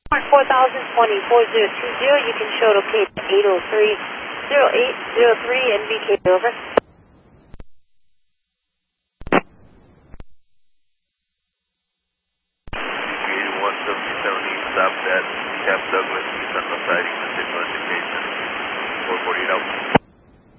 4020, 4020, you can show locate 8030803 NVK, over. 170, stopped at Camp Douglas, east on the siding, the signal indication, 448 out.